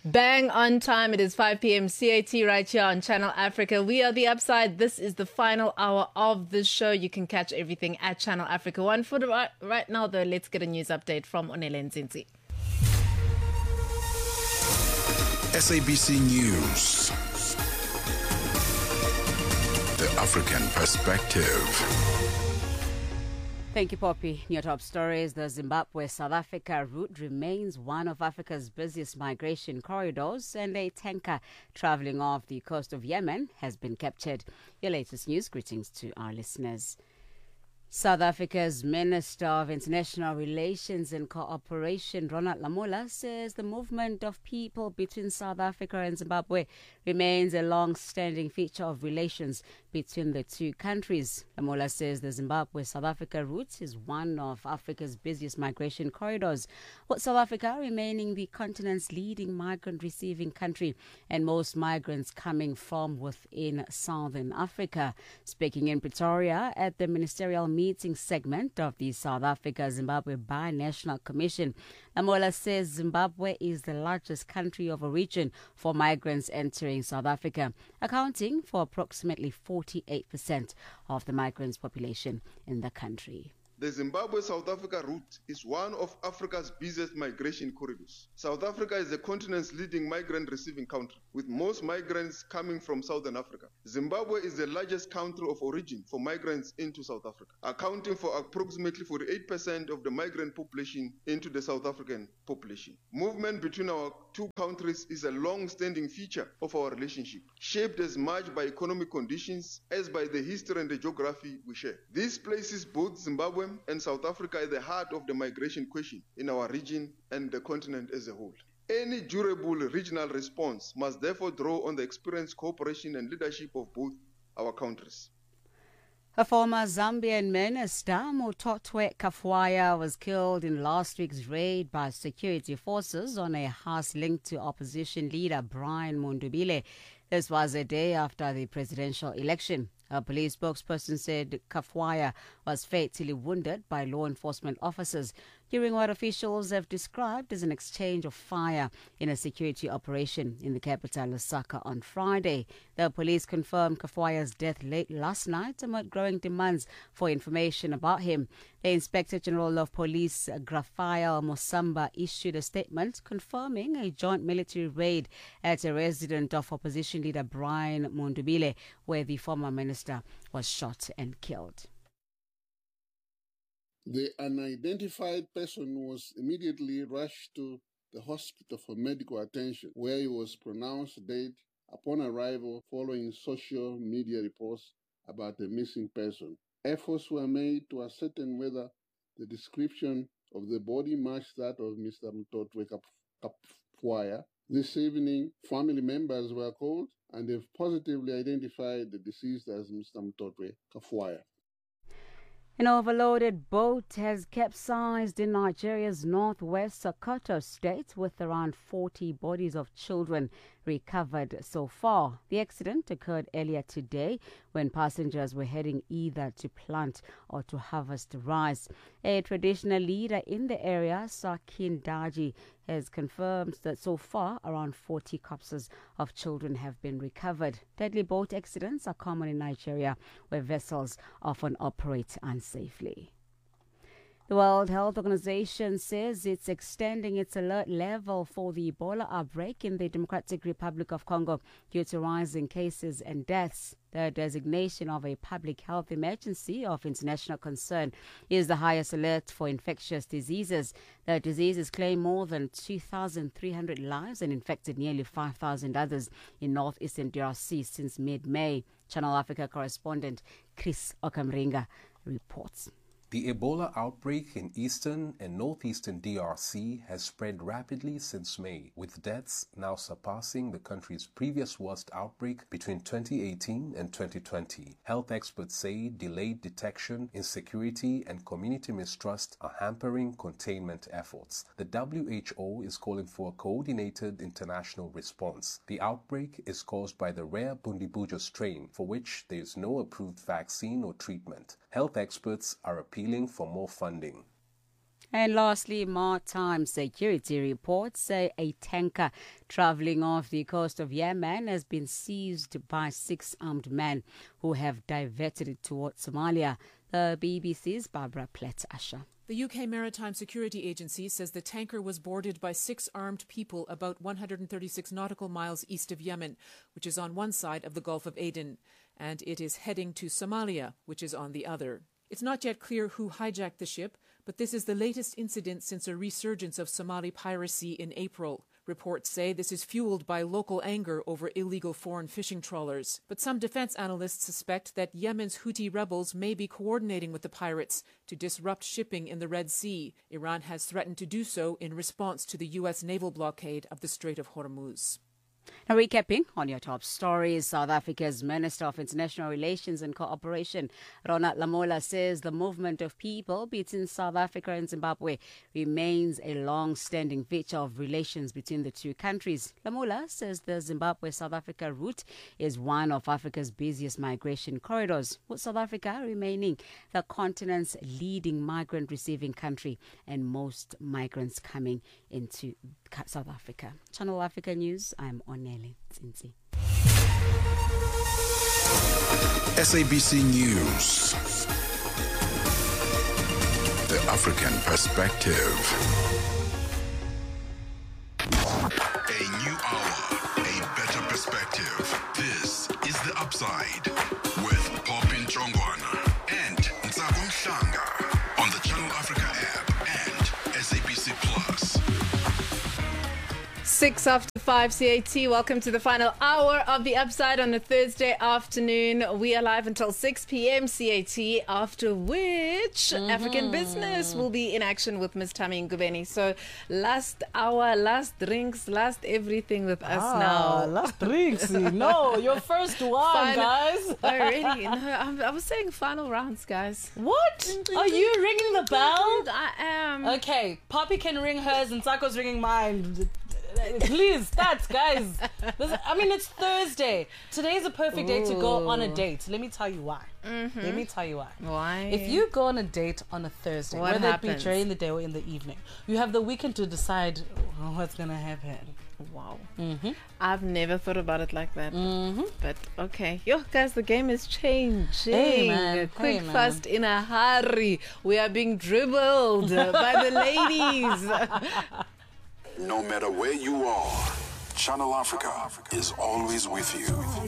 Bang on time. It is 5 p.m. CAT right here on Channel Africa. We are The Upside. This is the final hour of the show. You can catch everything at Channel Africa 1. For right now, though, let's get a news update from Onele Nzinzi. SABC News. The African Perspective. Thank you, Poppy. New top stories. The Zimbabwe-South Africa route remains one of Africa's busiest migration corridors, and a tanker traveling off the coast of Yemen has been captured. Your latest news. Greetings to our listeners. South Africa's Minister of International Relations and Cooperation, Ronald Lamola, says the movement of people between South Africa and Zimbabwe remains a long-standing feature of relations between the two countries. Lamola says the Zimbabwe-South Africa route is one of Africa's busiest migration corridors, with South Africa remaining the continent's leading migrant-receiving country and most migrants coming from within Southern Africa. Speaking in Pretoria at the ministerial meeting segment of the South Africa-Zimbabwe Binational Commission, Lamola says Zimbabwe is the largest country of origin for migrants entering South Africa, accounting for approximately 48% of the migrants' population in the country. The Zimbabwe-South Africa route is one of Africa's busiest migration corridors. South Africa is the continent's leading migrant-receiving country, with most migrants coming from Southern Africa. Zimbabwe is the largest country of origin for migrants into South Africa, accounting for approximately 48% of the migrant population into the South African population. Movement between our two countries is a long-standing feature of our relationship, shaped as much by economic conditions as by the history and the geography we share. This places both Zimbabwe and South Africa at the heart of the migration question in our region and the continent as a whole. Any durable regional response must therefore draw on the experience, cooperation and leadership of both our countries. A former Zambian minister, Mutotwe Kafwaya, was killed in last week's raid by security forces on a house linked to opposition leader Brian Mundubile. This was a day after the presidential election. A police spokesperson said Kafwaya was fatally wounded by law enforcement officers during what officials have described as an exchange of fire in a security operation in the capital, Lusaka, on Friday. The police confirmed Kafwaya's death late last night amid growing demands for information about him. The Inspector General of Police, Grafael Mosamba, issued a statement confirming a joint military raid at a residence of opposition leader Brian Mundubile, where the former minister was shot and killed. The unidentified person was immediately rushed to the hospital for medical attention, where he was pronounced dead upon arrival following social media reports about the missing person. Efforts were made to ascertain whether the description of the body matched that of Mr. Mutotwe Kafwaya. This evening, family members were called and they've positively identified the deceased as Mr. Mutotwe Kafwaya. An overloaded boat has capsized in Nigeria's northwest Sokoto state, with around 40 bodies of children recovered so far. The accident occurred earlier today when passengers were heading either to plant or to harvest rice. A traditional leader in the area, Sakin Daji, has confirmed that so far around 40 corpses of children have been recovered. Deadly boat accidents are common in Nigeria, where vessels often operate unsafely. The World Health Organization says it's extending its alert level for the Ebola outbreak in the Democratic Republic of Congo due to rising cases and deaths. The designation of a public health emergency of international concern is the highest alert for infectious diseases. The disease has claimed more than 2,300 lives and infected nearly 5,000 others in northeastern DRC since mid-May. Channel Africa correspondent Chris Okamringa reports. The Ebola outbreak in eastern and northeastern DRC has spread rapidly since May, with deaths now surpassing the country's previous worst outbreak between 2018 and 2020. Health experts say delayed detection, insecurity, and community mistrust are hampering containment efforts. The WHO is calling for a coordinated international response. The outbreak is caused by the rare Bundibujo strain, for which there is no approved vaccine or treatment. Health experts are appealing for more funding. And lastly, maritime security reports say a tanker traveling off the coast of Yemen has been seized by 6 armed men who have diverted it towards Somalia. The BBC's Barbara Platt-Asher. The UK Maritime Security Agency says the tanker was boarded by 6 armed people about 136 nautical miles east of Yemen, which is on one side of the Gulf of Aden, and it is heading to Somalia, which is on the other. It's not yet clear who hijacked the ship, but this is the latest incident since a resurgence of Somali piracy in April. Reports say this is fueled by local anger over illegal foreign fishing trawlers. But some defense analysts suspect that Yemen's Houthi rebels may be coordinating with the pirates to disrupt shipping in the Red Sea. Iran has threatened to do so in response to the U.S. naval blockade of the Strait of Hormuz. Now, recapping on your top stories, South Africa's Minister of International Relations and Cooperation, Ronald Lamola, says the movement of people between South Africa and Zimbabwe remains a long-standing feature of relations between the two countries. Lamola says the Zimbabwe-South Africa route is one of Africa's busiest migration corridors, with South Africa remaining the continent's leading migrant-receiving country and most migrants coming into South Africa. Channel Africa News, I'm Onele Tsinzi. SABC News. The African Perspective. A new hour, a better perspective. This is The Upside with Popin Chongwana and Ntsako Mhlanga on the Channel Africa app and SABC Plus. 6 after 5 CAT. Welcome to the final hour of The Upside on a Thursday afternoon. We are live until 6 p.m. CAT, after which African Business will be in action with Ms. Tami Ngubeni. So last hour, last drinks, last everything with us now. Last drinks. No, your first one, guys. Already. No, I was saying final rounds, guys. What? Are you ringing the bell? I am. Okay, Poppy can ring hers and Tsako's ringing mine. Please, start, guys. It's Thursday. Today's a perfect day to go on a date. Let me tell you why. Let me tell you why. Why? If you go on a date on a Thursday, What whether happens? it be during the day or in the evening, you have the weekend to decide what's going to happen. Wow. I've never thought about it like that. But okay. Yo, guys, the game is changing. Hey, man. Quick, Hey, man. fast, in a hurry. We are being dribbled by the ladies. No matter where you are, Channel Africa is always with you.